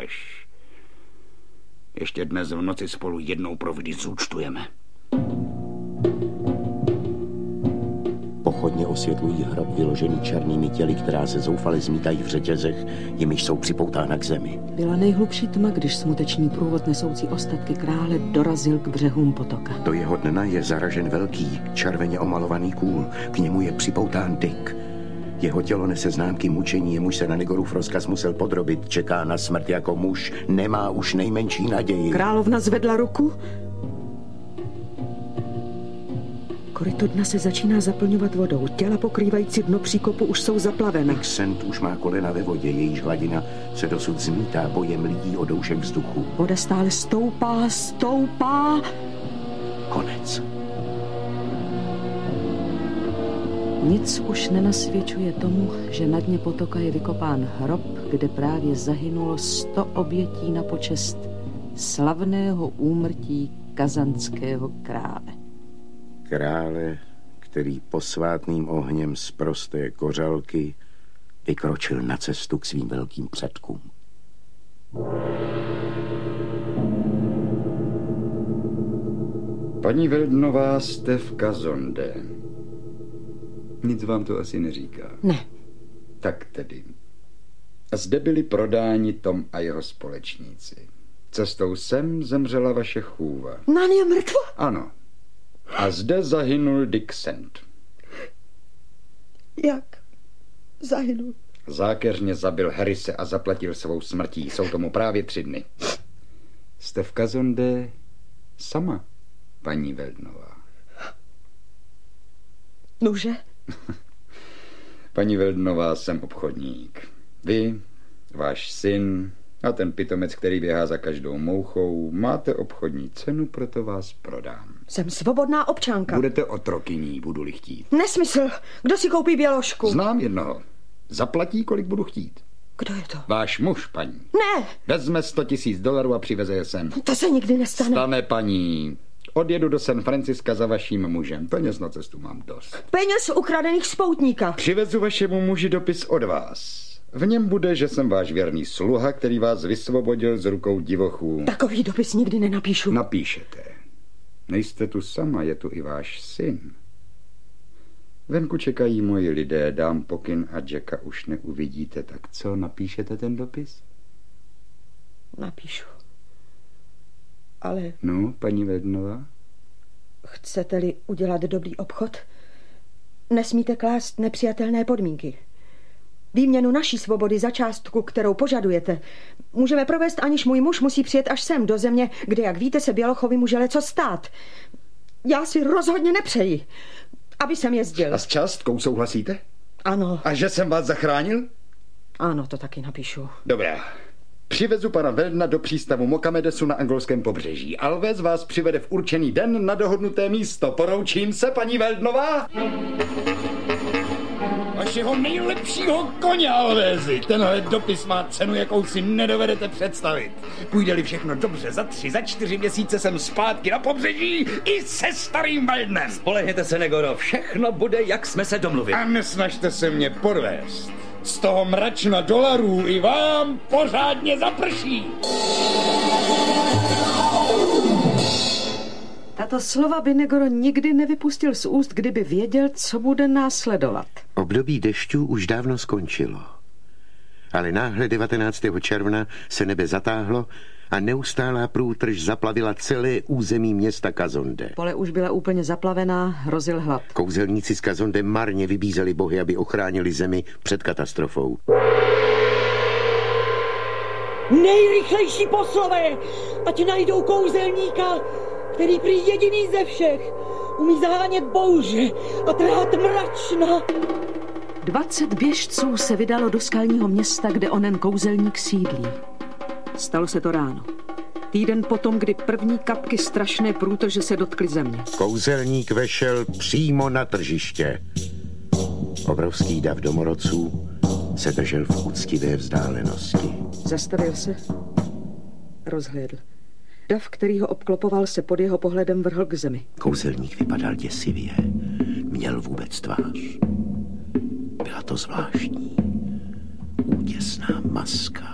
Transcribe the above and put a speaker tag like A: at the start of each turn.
A: uděláš. Ještě dnes v noci spolu jednou provždy zúčtujeme.
B: Pochodně osvětlují hrob vyložený černými těly, která se zoufale zmítají v řetězech, jimiž jsou připoutána k zemi.
C: Byla nejhlubší tma, když smuteční průvod nesoucí ostatky krále dorazil k břehům potoka.
B: Do jeho dna je zaražen velký, červeně omalovaný kůl. K němu je připoután Dick. Jeho tělo nese známky mučení, jemuž se na Negorův rozkaz musel podrobit. Čeká na smrt jako muž, nemá už nejmenší naději.
C: Královna zvedla ruku. Koryto dna se začíná zaplňovat vodou. Těla pokrývající dno příkopu už jsou zaplavena.
B: Dick už má kolena ve vodě, jejíž hladina se dosud zmítá bojem lidí o doušek vzduchu.
C: Voda stále stoupá.
B: Konec.
C: Nic už nenasvědčuje tomu, že na dně potoka je vykopán hrob, kde právě zahynulo 100 obětí na počest slavného úmrtí kazanského krále.
B: Krále, který posvátným ohněm z prosté kořalky vykročil na cestu k svým velkým předkům.
A: Paní Weldnová, jste v Kazonde. Nic vám to asi neříká.
C: Ne.
A: Tak tedy. Zde byli prodáni Tom a jeho společníci. Cestou sem zemřela vaše chůva.
C: Nan je mrtvo?
A: Ano. A zde zahynul Dick Sand.
C: Jak zahynul?
A: Zákeřně zabil Harrise a zaplatil svou smrtí. Jsou tomu právě 3 dny. Jste v Kazonde sama, paní Weldnová.
C: Nuže?
A: Paní Weldnová, jsem obchodník. Vy, váš syn a ten pitomec, který běhá za každou mouchou, máte obchodní cenu, proto vás prodám.
C: Jsem svobodná občanka.
A: Budete otrokyní, budu-li chtít.
C: Nesmysl. Kdo si koupí běložku?
A: Znám jednoho. Zaplatí, kolik budu chtít.
C: Kdo je to?
A: Váš muž, paní.
C: Ne!
A: Vezme $100,000 a přiveze je sem.
C: To se nikdy nestane.
A: Stane, paní. Odjedu do San Franciska za vaším mužem. Peněz na cestu mám dost.
C: Peněz ukradených z poutníka.
A: Přivezu vašemu muži dopis od vás. V něm bude, že jsem váš věrný sluha, který vás vysvobodil z rukou divochů.
C: Takový dopis nikdy nenapíšu.
A: Napíšete. Nejste tu sama, je tu i váš syn. Venku čekají moji lidé, dám pokyn a Jacka už neuvidíte. Tak co, napíšete ten dopis?
C: Napíšu. Ale...
A: No, paní Weldnová?
C: Chcete-li udělat dobrý obchod, nesmíte klást nepřijatelné podmínky. Výměnu naší svobody za částku, kterou požadujete, můžeme provést, aniž můj muž musí přijet až sem do země, kde, jak víte, se Bělochovi může leco stát. Já si rozhodně nepřeji, aby jsem jezdil.
A: A s částkou souhlasíte?
C: Ano.
A: A že jsem vás zachránil?
C: Ano, to taky napíšu.
A: Dobrá. Přivezu pana Weldna do přístavu Mokamedesu na angolském pobřeží. Alves vás přivede v určený den na dohodnuté místo. Poroučím se, paní Weldnová? Vašeho nejlepšího koně, Alvézi. Tenhle dopis má cenu, jakou si nedovedete představit. Půjde-li všechno dobře, za 3, za 4 měsíce jsem zpátky na pobřeží i se starým Weldnem.
D: Spolehněte se, Negoro, všechno bude, jak jsme se domluvili.
A: A nesnažte se mě podvést. Z toho mračna dolarů i vám pořádně zaprší.
C: Tato slova by Negoro nikdy nevypustil z úst, kdyby věděl, co bude následovat.
B: Období dešťů už dávno skončilo. Ale náhle 19. června se nebe zatáhlo a neustálá průtrž zaplavila celé území města Kazonde.
C: Pole už byla úplně zaplavená, hrozil hlad.
B: Kouzelníci z Kazonde marně vybízeli bohy, aby ochránili zemi před katastrofou.
E: Nejrychlejší poslové, ať najdou kouzelníka, který prý jediný ze všech umí zahánět bouře a trhat mračna.
C: 20 běžců se vydalo do skalního města, kde onen kouzelník sídlí. Stalo se to ráno. Týden potom, kdy první kapky strašné průtrže se dotkly země.
B: Kouzelník vešel přímo na tržiště. Obrovský dav domorodců se držel v úctivé vzdálenosti.
C: Zastavil se, rozhlédl. Dav, který ho obklopoval, se pod jeho pohledem vrhl k zemi.
B: Kouzelník vypadal děsivě. Měl vůbec tvář. Byla to zvláštní, úděsná maska.